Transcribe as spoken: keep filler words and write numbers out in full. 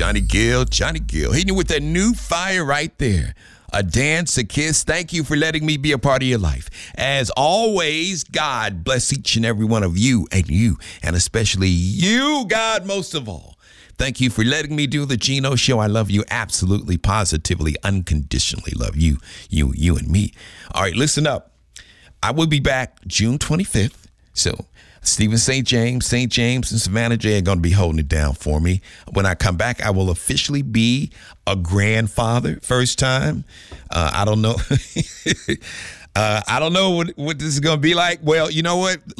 Johnny Gill, Johnny Gill, hitting you with that new fire right there. A dance, a kiss. Thank you for letting me be a part of your life. As always, God bless each and every one of you and you, and especially you, God, most of all. Thank you for letting me do the Gino Show. I love you absolutely, positively, unconditionally love you, you, you and me. All right, listen up. I will be back June twenty-fifth. So Stephen Saint James, Saint James, and Savannah J are going to be holding it down for me. When I come back, I will officially be a grandfather. First time. Uh, I don't know. uh, I don't know what, what this is going to be like. Well, you know what?